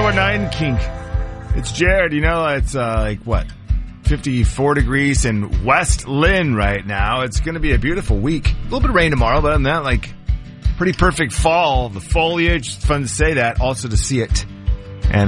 101.9 Kink. It's Jared. You know, it's 54 degrees in West Lynn right now. It's going to be a beautiful week. A little bit of rain tomorrow, but other than that, pretty perfect fall. The foliage, it's fun to say that, also to see it.